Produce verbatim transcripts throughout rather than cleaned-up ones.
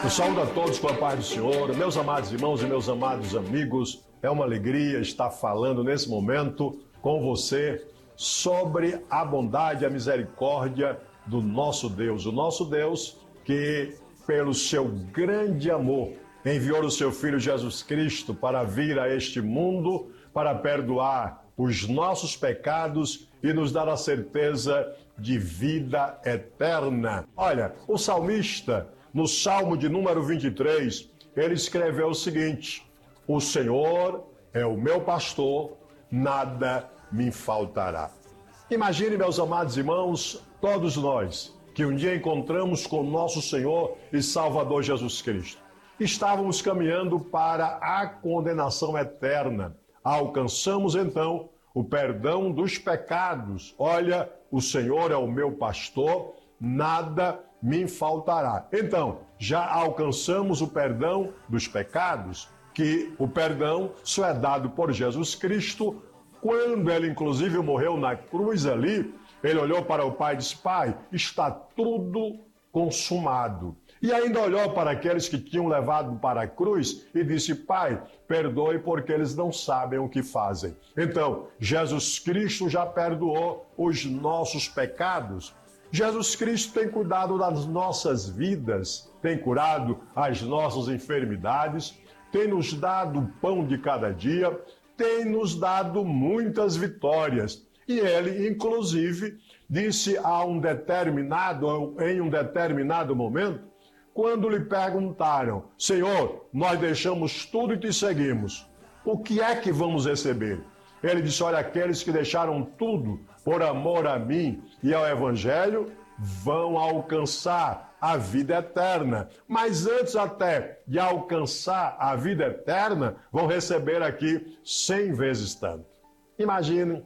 Eu saúdo a todos com a paz do Senhor, meus amados irmãos e meus amados amigos. É uma alegria estar falando nesse momento com você sobre a bondade e a misericórdia do nosso Deus. O nosso Deus que, pelo seu grande amor, enviou o seu Filho Jesus Cristo para vir a este mundo, para perdoar os nossos pecados e nos dar a certeza de vida eterna. Olha, o salmista, no Salmo de número vinte e três, ele escreveu o seguinte: o Senhor é o meu pastor, nada me faltará. Imagine, meus amados irmãos, todos nós, que um dia encontramos com nosso Senhor e Salvador Jesus Cristo. Estávamos caminhando para a condenação eterna. Alcançamos então o perdão dos pecados. Olha, o Senhor é o meu pastor, nada me faltará. Então, já alcançamos o perdão dos pecados, que o perdão só é dado por Jesus Cristo. Quando ele, inclusive, morreu na cruz ali, ele olhou para o Pai e disse: Pai, está tudo consumado. E ainda olhou para aqueles que tinham levado para a cruz e disse: Pai, perdoe porque eles não sabem o que fazem. Então, Jesus Cristo já perdoou os nossos pecados. Jesus Cristo tem cuidado das nossas vidas, tem curado as nossas enfermidades, tem nos dado o pão de cada dia, tem nos dado muitas vitórias. E ele, inclusive, disse a um determinado, em um determinado momento, quando lhe perguntaram: Senhor, nós deixamos tudo e te seguimos, o que é que vamos receber? Ele disse: olha, aqueles que deixaram tudo por amor a mim e ao Evangelho vão alcançar a vida eterna. Mas antes até de alcançar a vida eterna, vão receber aqui cem vezes tanto. Imaginem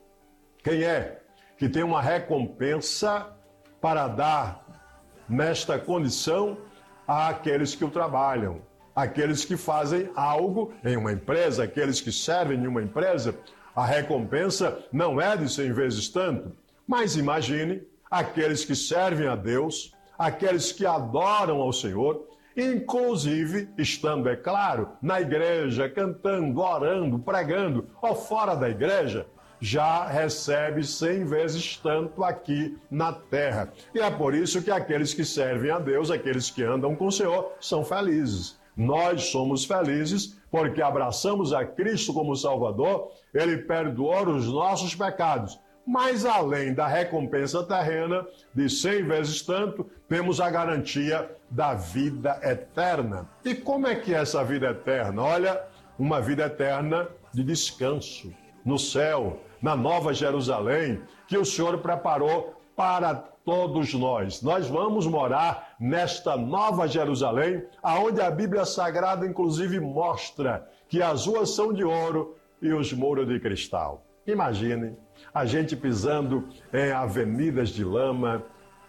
quem é que tem uma recompensa para dar nesta condição àqueles que o trabalham, aqueles que fazem algo em uma empresa, aqueles que servem em uma empresa. A recompensa não é de cem vezes tanto, mas imagine aqueles que servem a Deus, aqueles que adoram ao Senhor, inclusive estando, é claro, na igreja, cantando, orando, pregando, ou fora da igreja, já recebe cem vezes tanto aqui na terra. E é por isso que aqueles que servem a Deus, aqueles que andam com o Senhor, são felizes. Nós somos felizes porque abraçamos a Cristo como Salvador, Ele perdoou os nossos pecados. Mas além da recompensa terrena de cem vezes tanto, temos a garantia da vida eterna. E como é que é essa vida eterna? Olha, uma vida eterna de descanso no céu, na Nova Jerusalém, que o Senhor preparou para todos nós. Nós vamos morar nesta Nova Jerusalém, aonde a Bíblia Sagrada inclusive mostra que as ruas são de ouro e os muros de cristal. Imaginem a gente pisando em avenidas de lama,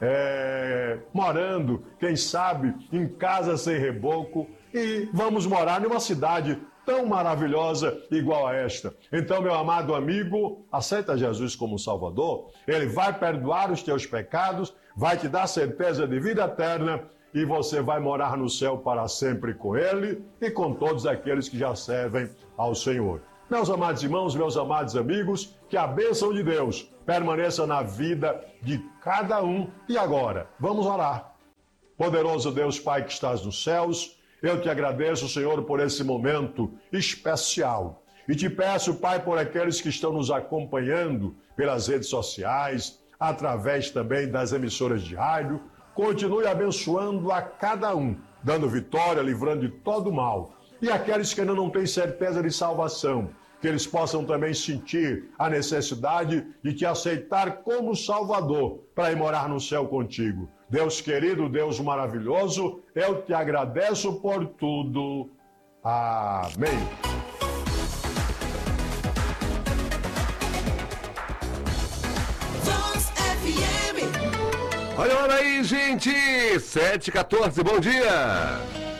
é, morando, quem sabe, em casa sem reboco, e vamos morar numa cidade tão maravilhosa igual a esta. Então, meu amado amigo, aceita Jesus como Salvador. Ele vai perdoar os teus pecados, vai te dar certeza de vida eterna e você vai morar no céu para sempre com Ele e com todos aqueles que já servem ao Senhor. Meus amados irmãos, meus amados amigos, que a bênção de Deus permaneça na vida de cada um. E agora, vamos orar. Poderoso Deus, Pai que estás nos céus, eu te agradeço, Senhor, por esse momento especial. E te peço, Pai, por aqueles que estão nos acompanhando pelas redes sociais, através também das emissoras de rádio, continue abençoando a cada um, dando vitória, livrando de todo mal. E aqueles que ainda não têm certeza de salvação, que eles possam também sentir a necessidade de te aceitar como Salvador para ir morar no céu contigo. Deus querido, Deus maravilhoso, eu te agradeço por tudo. Amém. Olha, olha aí, gente! sete e quatorze, bom dia!